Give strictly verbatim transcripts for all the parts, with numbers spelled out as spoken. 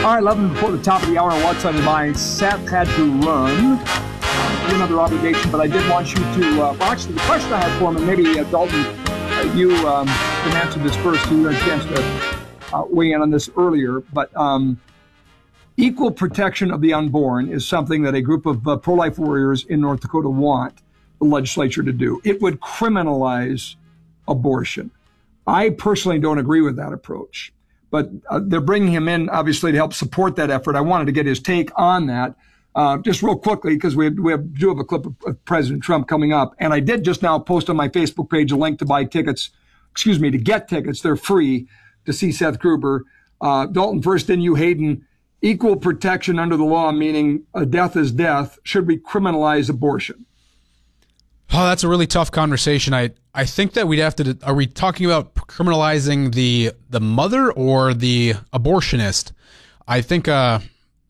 All right, eleven before the top of the hour. What's on your mind? Seth had to run. Uh, another obligation, but I did want you to. Uh, well, actually, the question I had for him, and maybe uh, Dalton, uh, you um, can answer this first. You had a chance to uh, weigh in on this earlier, but um, equal protection of the unborn is something that a group of uh, pro-life warriors in North Dakota want the legislature to do. It would criminalize abortion. I personally don't agree with that approach, but uh, they're bringing him in, obviously, to help support that effort. I wanted to get his take on that. Uh, just real quickly, because we, have, we have, do have a clip of, of President Trump coming up. And I did just now post on my Facebook page a link to buy tickets, excuse me, to get tickets. They're free to see Seth Gruber. Uh, Dalton, first, then you, Hayden. Equal protection under the law, meaning a death is death. Should we criminalize abortion? Oh, that's a really tough conversation. I, I think that we'd have to, are we talking about criminalizing the the mother or the abortionist? I think, uh,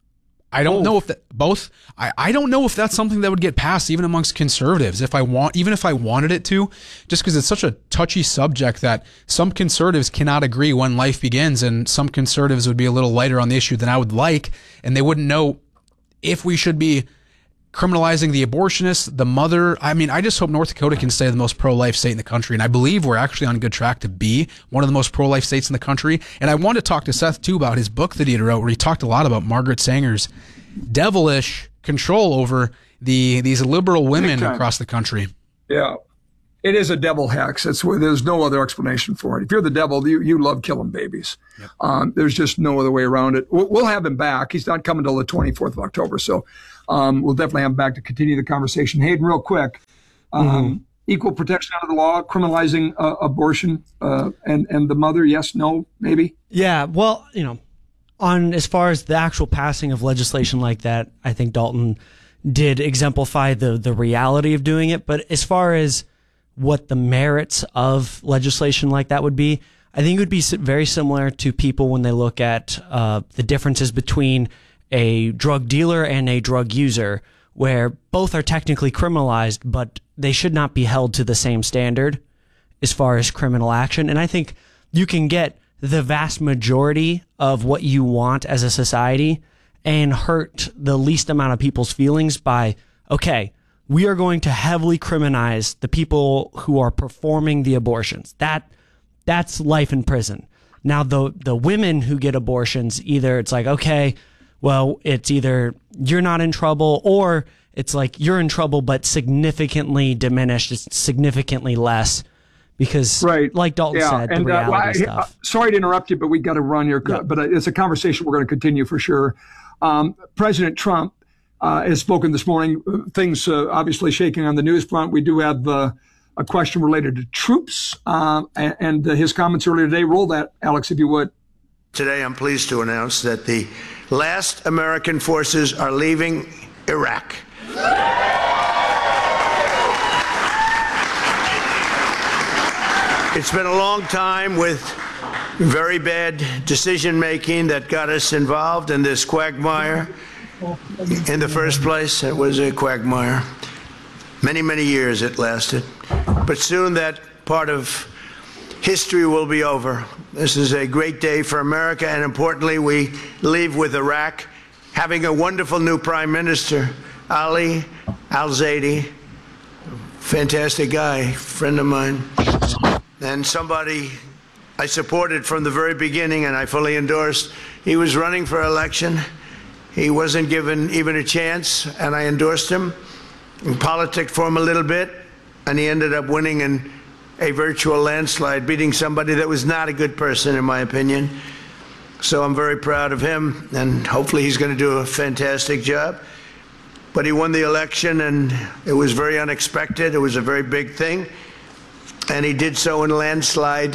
I don't both. know if that, both, I, I don't know if that's something that would get passed even amongst conservatives. If I want, even if I wanted it to, just because it's such a touchy subject that some conservatives cannot agree when life begins, and some conservatives would be a little lighter on the issue than I would like, and they wouldn't know if we should be criminalizing the abortionist, the mother. I mean, I just hope North Dakota can stay the most pro-life state in the country. And I believe we're actually on a good track to be one of the most pro-life states in the country. And I want to talk to Seth, too, about his book that he wrote, where he talked a lot about Margaret Sanger's devilish control over the these liberal women across the country. Yeah. It is a devil hex. It's where there's no other explanation for it. If you're the devil, you, you love killing babies. Yep. Um, there's just no other way around it. We'll, we'll have him back. He's not coming until the twenty-fourth of October. So um, we'll definitely have him back to continue the conversation. Hayden, real quick, um, mm-hmm. equal protection under the law, criminalizing uh, abortion uh, and, and the mother, yes, no, maybe? Yeah, well, you know, on as far as the actual passing of legislation like that, I think Dalton did exemplify the the reality of doing it. But as far as what the merits of legislation like that would be, I think it would be very similar to people when they look at uh, the differences between a drug dealer and a drug user, where both are technically criminalized, but they should not be held to the same standard as far as criminal action. And I think you can get the vast majority of what you want as a society and hurt the least amount of people's feelings by, okay, we are going to heavily criminalize the people who are performing the abortions. That that's life in prison. Now, the the women who get abortions, either it's like, okay, well, it's either you're not in trouble, or it's like you're in trouble but significantly diminished. It's significantly less because, right. like Dalton yeah. said, and, the reality uh, well, I, stuff. Uh, sorry to interrupt you, but we got to run here. Yep. But it's a conversation we're going to continue for sure. Um, President Trump Uh, has spoken this morning. Things uh, obviously shaking on the news front. We do have uh, a question related to troops uh, and, and uh, his comments earlier today. Roll that, Alex, if you would. Today, I'm pleased to announce that the last American forces are leaving Iraq. It's been a long time with very bad decision-making that got us involved in this quagmire. In the first place, it was a quagmire. Many, many years it lasted. But soon that part of history will be over. This is a great day for America, and importantly, we leave with Iraq having a wonderful new prime minister, Ali Al-Zaidi. Fantastic guy, friend of mine, and somebody I supported from the very beginning and I fully endorsed. He was running for election. He wasn't given even a chance, and I endorsed him and politicked for him a little bit, and he ended up winning in a virtual landslide, beating somebody that was not a good person, in my opinion. So I'm very proud of him, and hopefully he's going to do a fantastic job. But he won the election, and it was very unexpected. It was a very big thing, and he did so in landslide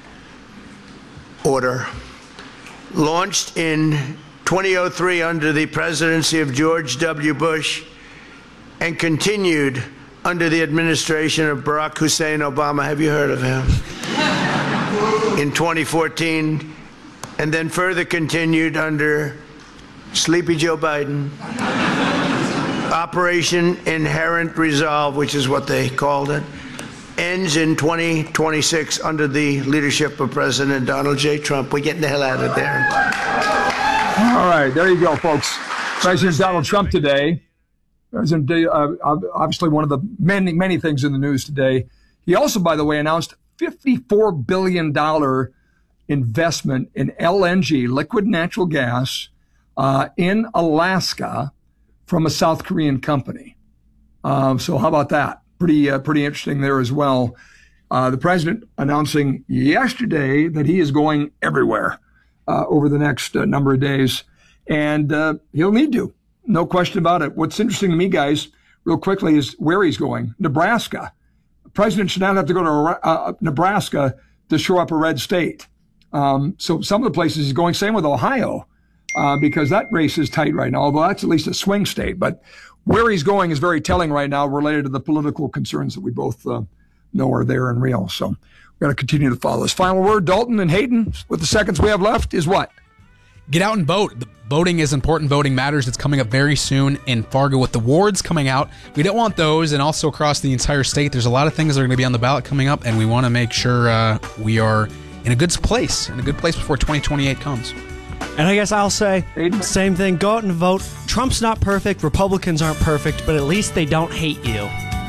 order. Launched in two thousand three under the presidency of George W. Bush and continued under the administration of Barack Hussein Obama. Have you heard of him? In twenty fourteen, and then further continued under Sleepy Joe Biden. Operation Inherent Resolve, which is what they called it, ends in twenty twenty-six under the leadership of President Donald J. Trump. We're getting the hell out of there. All right, there you go, folks. President Donald Trump today, President, uh, obviously one of the many, many things in the news today. He also, by the way, announced fifty-four billion dollars investment in L N G, liquid natural gas, uh, in Alaska from a South Korean company. Um, so how about that? Pretty, uh, pretty interesting there as well. Uh, the president announcing yesterday that he is going everywhere uh, over the next uh, number of days. And uh, he'll need to. No question about it. What's interesting to me, guys, real quickly, is where he's going. Nebraska. The president should not have to go to uh, Nebraska to shore up a red state. Um, so some of the places he's going, same with Ohio, uh, because that race is tight right now, although that's at least a swing state. But where he's going is very telling right now related to the political concerns that we both uh, know are there and real. So we've got to continue to follow this. Final word, Dalton and Hayden, with the seconds we have left, is what? Get out and vote. The voting is important. Voting matters. It's coming up very soon in Fargo with the wards coming out. We don't want those, and also across the entire state. There's a lot of things that are going to be on the ballot coming up, and we want to make sure uh, we are in a good place, in a good place before twenty twenty-eight comes. And I guess I'll say, same thing. Go out and vote. Trump's not perfect. Republicans aren't perfect, but at least they don't hate you.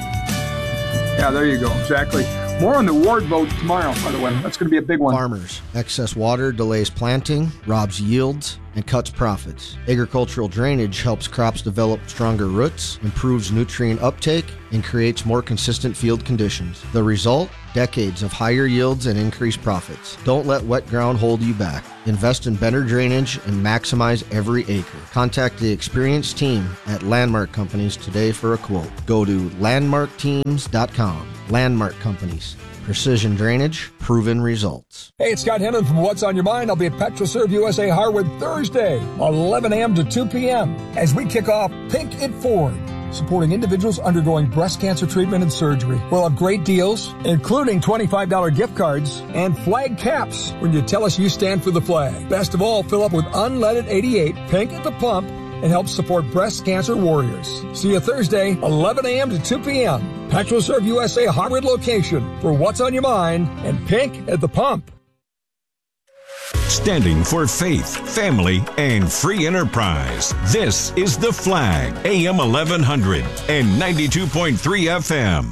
Yeah, there you go. Exactly. More on the ward vote tomorrow, by the way. That's going to be a big one. Farmers. Excess water delays planting, robs yields, and cuts profits. Agricultural drainage helps crops develop stronger roots, improves nutrient uptake, and creates more consistent field conditions. The result? Decades of higher yields and increased profits. Don't let wet ground hold you back. Invest in better drainage and maximize every acre. Contact the experienced team at Landmark Companies today for a quote. Go to landmark teams dot com. Landmark Companies. Precision drainage, proven results. Hey, it's Scott Hennon from What's on Your Mind. I'll be at PetroServe U S A Harwood Thursday, eleven a.m. to two p.m. as we kick off Pink It Forward, supporting individuals undergoing breast cancer treatment and surgery. We'll have great deals, including twenty-five dollars gift cards and flag caps when you tell us you stand for the flag. Best of all, fill up with unleaded eighty-eight Pink at the pump and help support breast cancer warriors. See you Thursday, eleven a.m. to two p.m. PetroServe U S A Harwood location for What's on Your Mind and Pink at the Pump. Standing for faith, family, and free enterprise. This is The Flag, A M eleven hundred and ninety-two point three F M.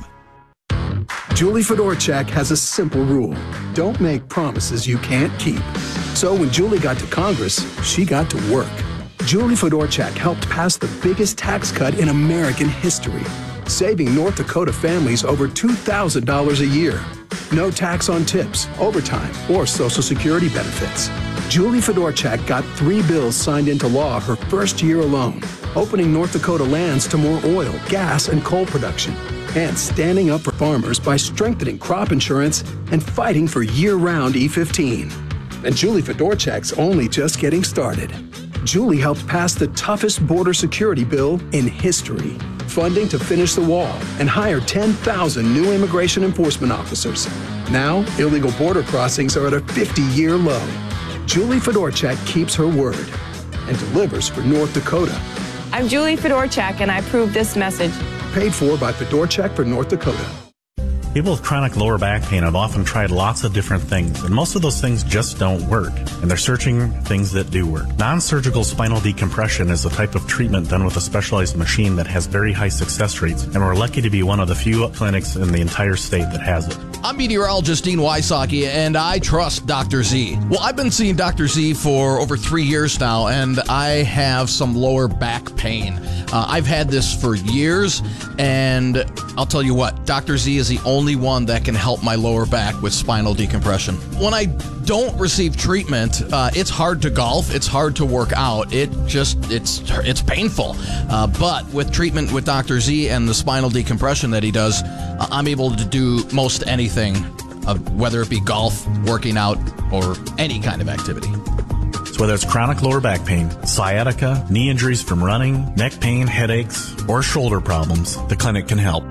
Julie Fedorchak has a simple rule. Don't make promises you can't keep. So when Julie got to Congress, she got to work. Julie Fedorchak helped pass the biggest tax cut in American history, saving North Dakota families over two thousand dollars a year. No tax on tips, overtime, or Social Security benefits. Julie Fedorchak got three bills signed into law her first year alone, opening North Dakota lands to more oil, gas, and coal production, and standing up for farmers by strengthening crop insurance and fighting for year-round E fifteen. And Julie Fedorchak's only just getting started. Julie helped pass the toughest border security bill in history, funding to finish the wall and hire ten thousand new immigration enforcement officers. Now, illegal border crossings are at a fifty-year low. Julie Fedorchak keeps her word and delivers for North Dakota. I'm Julie Fedorchak, and I approve this message. Paid for by Fedorchak for North Dakota. People with chronic lower back pain have often tried lots of different things, and most of those things just don't work, and they're searching things that do work. Non-surgical spinal decompression is a type of treatment done with a specialized machine that has very high success rates, and we're lucky to be one of the few clinics in the entire state that has it. I'm meteorologist Dean Wysocki, and I trust Doctor Z. Well, I've been seeing Doctor Z for over three years now, and I have some lower back pain. Uh, I've had this for years, and I'll tell you what, Doctor Z is the only one that can help my lower back with spinal decompression. When I don't receive treatment, uh, it's hard to golf, it's hard to work out, it just, it's it's painful. Uh, but with treatment with Doctor Z and the spinal decompression that he does, uh, I'm able to do most anything, uh, whether it be golf, working out, or any kind of activity. So whether it's chronic lower back pain, sciatica, knee injuries from running, neck pain, headaches, or shoulder problems, the clinic can help.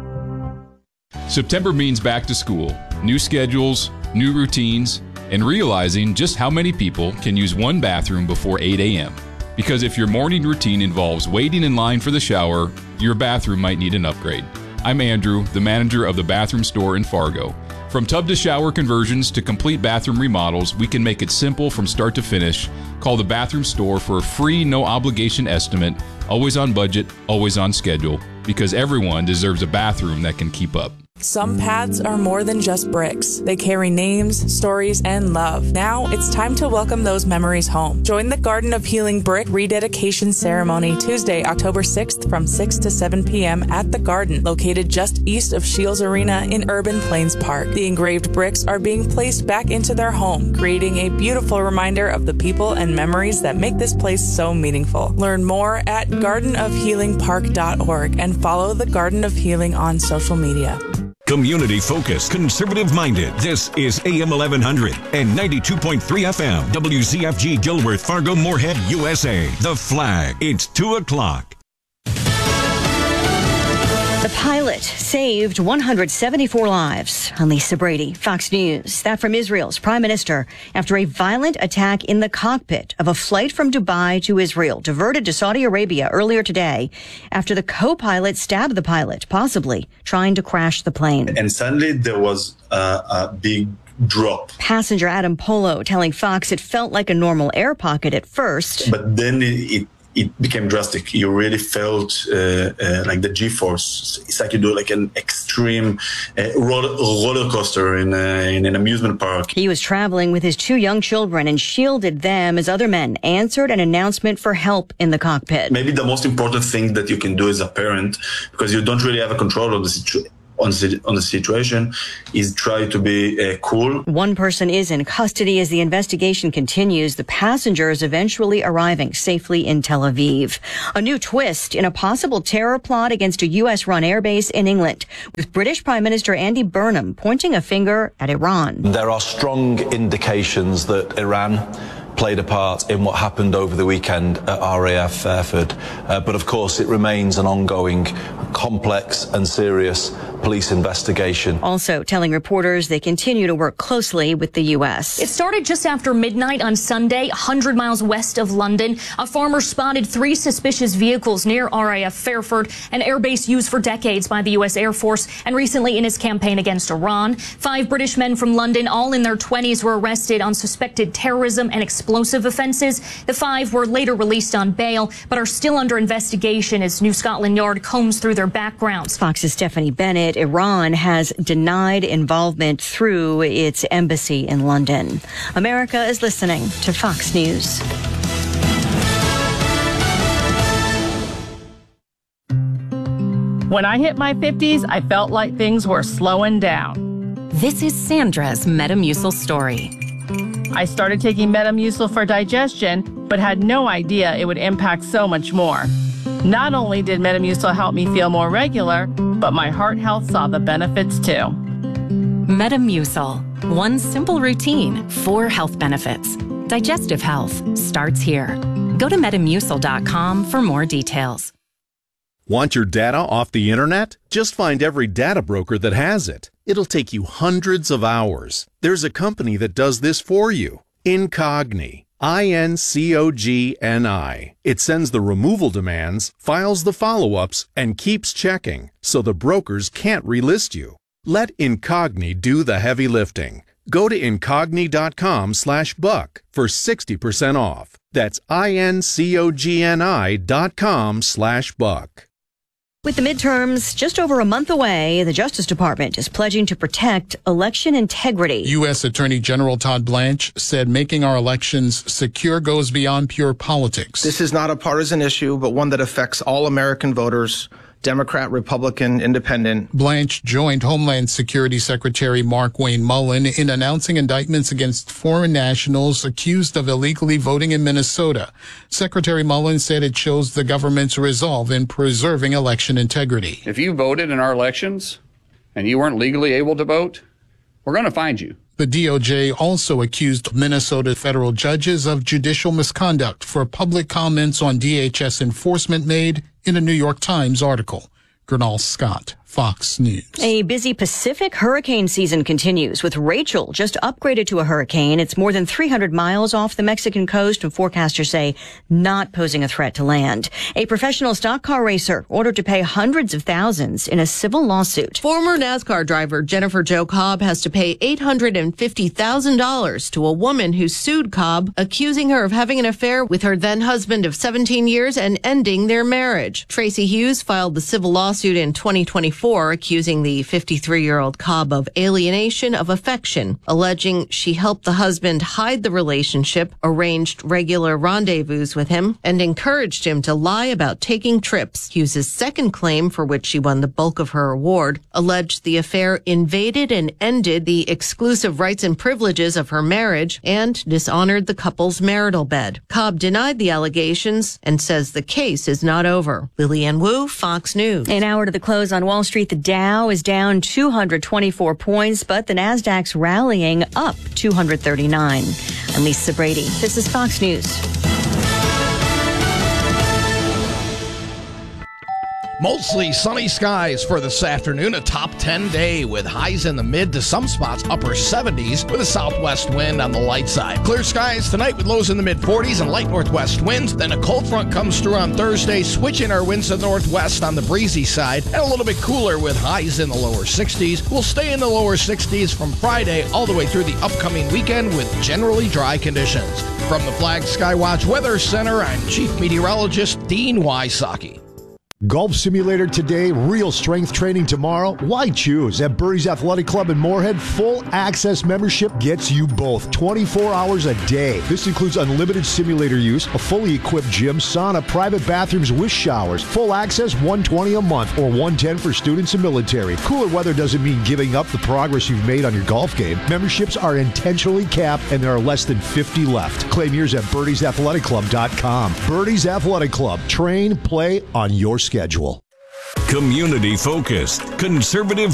September means back to school, new schedules, new routines, and realizing just how many people can use one bathroom before eight a.m. Because if your morning routine involves waiting in line for the shower, your bathroom might need an upgrade. I'm Andrew, the manager of the bathroom store in Fargo. From tub to shower conversions to complete bathroom remodels, we can make it simple from start to finish. Call the Bathroom Store for a free, no-obligation estimate, always on budget, always on schedule, because everyone deserves a bathroom that can keep up. Some paths are more than just bricks. They carry names, stories, and love. Now it's time to welcome those memories home. Join the Garden of Healing Brick rededication ceremony Tuesday, October sixth from six to seven p.m. at the Garden, located just east of Shields Arena in Urban Plains Park. The engraved bricks are being placed back into their home, creating a beautiful reminder of the people and memories that make this place so meaningful. Learn more at garden of healing park dot org and follow the Garden of Healing on social media. Community focused, conservative minded. This is A M eleven hundred and ninety-two point three F M. W Z F G Dilworth, Fargo, Moorhead, U S A. The Flag. It's two o'clock. The pilot saved one hundred seventy-four lives. I'm Lisa Brady, Fox News. That from Israel's prime minister after a violent attack in the cockpit of a flight from Dubai to Israel, diverted to Saudi Arabia earlier today after the co-pilot stabbed the pilot, possibly trying to crash the plane. And suddenly there was a, a big drop. Passenger Adam Polo telling Fox it felt like a normal air pocket at first. But then it, it It became drastic. You really felt uh, uh, like the G-force. It's like you do like an extreme uh, roller, roller coaster in, uh, in an amusement park. He was traveling with his two young children and shielded them as other men answered an announcement for help in the cockpit. Maybe the most important thing that you can do as a parent, because you don't really have a control of the situation, on the, on the situation, is try to be uh, cool. One person is in custody as the investigation continues. The passengers eventually arriving safely in Tel Aviv. A new twist in a possible terror plot against a U S-run airbase in England, with British Prime Minister Andy Burnham pointing a finger at Iran. There are strong indications that Iran played a part in what happened over the weekend at R A F Fairford. Uh, but of course, it remains an ongoing, complex and serious police investigation. Also telling reporters they continue to work closely with the U S. It started just after midnight on Sunday, one hundred miles west of London. A farmer spotted three suspicious vehicles near R A F Fairford, an airbase used for decades by the U S Air Force and recently in his campaign against Iran. Five British men from London, all in their twenties, were arrested on suspected terrorism and explosive offenses. The five were later released on bail, but are still under investigation as New Scotland Yard combs through their backgrounds. Fox's Stephanie Bennett. Iran has denied involvement through its embassy in London. America is listening to Fox News. When I hit my fifties, I felt like things were slowing down. This is Sandra's Metamucil story. I started taking Metamucil for digestion, but had no idea it would impact so much more. Not only did Metamucil help me feel more regular, but my heart health saw the benefits too. Metamucil. One simple routine, four health benefits. Digestive health starts here. Go to metamucil dot com for more details. Want your data off the internet? Just find every data broker that has it. It'll take you hundreds of hours. There's a company that does this for you. Incogni. I N C O G N I. It sends the removal demands, files the follow-ups, and keeps checking, so the brokers can't relist you. Let Incogni do the heavy lifting. Go to incogni dot com slash buck for sixty percent off. That's I N C O G N I dot com slash buck. With the midterms just over a month away, the Justice Department is pledging to protect election integrity. U S Attorney General Todd Blanche said making our elections secure goes beyond pure politics. This is not a partisan issue, but one that affects all American voters, Democrat, Republican, Independent. Blanche joined Homeland Security Secretary Mark Wayne Mullen in announcing indictments against foreign nationals accused of illegally voting in Minnesota. Secretary Mullen said it shows the government's resolve in preserving election integrity. If you voted in our elections and you weren't legally able to vote, we're going to find you. The D O J also accused Minnesota federal judges of judicial misconduct for public comments on D H S enforcement made in a New York Times article. Gernal Scott, Fox News. A busy Pacific hurricane season continues, with Rachel just upgraded to a hurricane. It's more than three hundred miles off the Mexican coast, and forecasters say not posing a threat to land. A professional stock car racer ordered to pay hundreds of thousands in a civil lawsuit. Former NASCAR driver Jennifer Jo Cobb has to pay eight hundred fifty thousand dollars to a woman who sued Cobb, accusing her of having an affair with her then husband of seventeen years and ending their marriage. Tracy Hughes filed the civil lawsuit in twenty twenty-four, accusing the fifty-three-year-old Cobb of alienation of affection, alleging she helped the husband hide the relationship, arranged regular rendezvous with him, and encouraged him to lie about taking trips. Hughes' second claim, for which she won the bulk of her award, alleged the affair invaded and ended the exclusive rights and privileges of her marriage and dishonored the couple's marital bed. Cobb denied the allegations and says the case is not over. Lillian Wu, Fox News. An hour to the close on Wall Street, the Dow is down two hundred twenty-four points, but the Nasdaq's rallying up two hundred thirty-nine. I'm Lisa Brady. This is Fox News. Mostly sunny skies for this afternoon, a top ten day with highs in the mid to some spots upper seventies with a southwest wind on the light side. Clear skies tonight with lows in the mid forties and light northwest winds. Then a cold front comes through on Thursday, switching our winds to the northwest on the breezy side and a little bit cooler with highs in the lower sixties. We'll stay in the lower sixties from Friday all the way through the upcoming weekend with generally dry conditions. From the Flag Skywatch Weather Center, I'm Chief Meteorologist Dean Wysocki. Golf simulator today, real strength training tomorrow. Why choose? At Birdie's Athletic Club in Moorhead, full access membership gets you both twenty-four hours a day. This includes unlimited simulator use, a fully equipped gym, sauna, private bathrooms with showers, full access one hundred twenty dollars a month or one hundred ten dollars for students and military. Cooler weather doesn't mean giving up the progress you've made on your golf game. Memberships are intentionally capped and there are less than fifty left. Claim yours at birdies athletic club dot com. Birdie's Athletic Club. Train, play on your schedule. Community focused, conservative